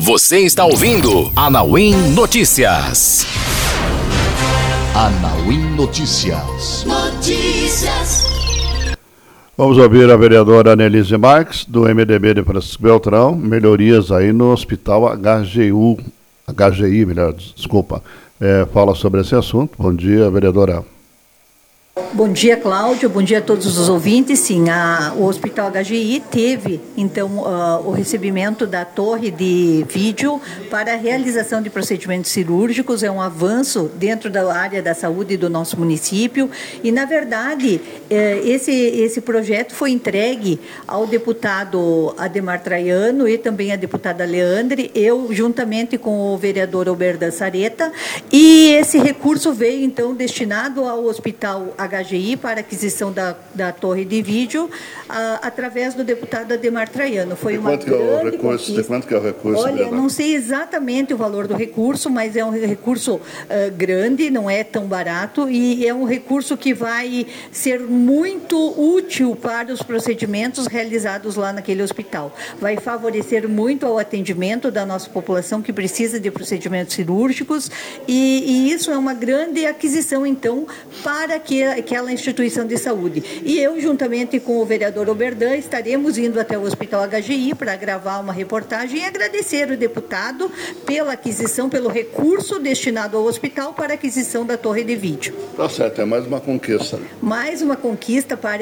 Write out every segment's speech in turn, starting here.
Você está ouvindo Anauim Notícias. Anauim Notícias. Vamos ouvir a vereadora Anelise Marques, do MDB de Francisco Beltrão. Melhorias aí no Hospital HGI, desculpa. Fala sobre esse assunto. Bom dia, vereadora. Bom dia, Cláudio. Bom dia a todos os ouvintes. Sim, o Hospital HGI teve, então, o recebimento da torre de vídeo para a realização de procedimentos cirúrgicos. É um avanço dentro da área da saúde do nosso município. E, na verdade, esse projeto foi entregue ao deputado Ademar Traiano e também à deputada Leandre, eu juntamente com o vereador Oberdan Sareta. E esse recurso veio, então, destinado ao Hospital HGI para aquisição da torre de vídeo através do deputado Ademar Traiano. Foi uma grande conquista. De quanto que é o recurso? Olha, não sei exatamente o valor do recurso, mas é um recurso grande, não é tão barato, e é um recurso que vai ser muito útil para os procedimentos realizados lá naquele hospital. Vai favorecer muito ao atendimento da nossa população que precisa de procedimentos cirúrgicos, e isso é uma grande aquisição, então, para aquela instituição de saúde. E eu, juntamente com o vereador Oberdan, estaremos indo até o Hospital HGI para gravar uma reportagem e agradecer o deputado pela aquisição, pelo recurso destinado ao hospital para a aquisição da torre de vídeo. Tá certo, é mais uma conquista. Mais uma conquista para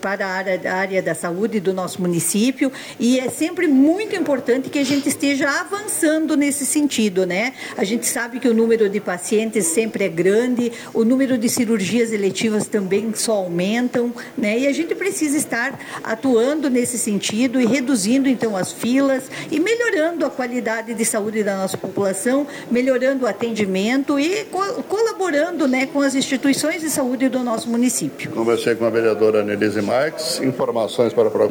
a área da saúde do nosso município, e é sempre muito importante que a gente esteja avançando nesse sentido, né? A gente sabe que o número de pacientes sempre é grande, o número de cirurgias eletivas também só aumentam, né? E a gente precisa estar atuando nesse sentido e reduzindo, então, as filas e melhorando a qualidade de saúde da nossa população, melhorando o atendimento e colaborando, né, com as instituições de saúde do nosso município. Conversei com a vereadora Anelise Marques. Informações para o programa.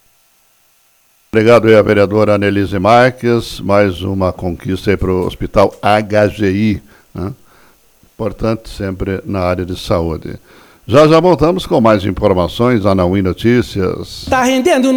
Obrigado aí a vereadora Anelise Marques. Mais uma conquista aí para o Hospital HGI, né? Importante sempre na área de saúde. Já voltamos com mais informações, Anauim Notícias. Tá rendendo